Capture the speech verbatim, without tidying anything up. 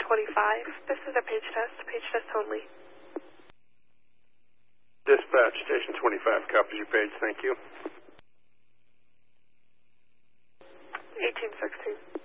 twenty-five. This is a page test. Page test only. Dispatch, Station twenty-five. Copies your page. Thank you. eighteen sixteen.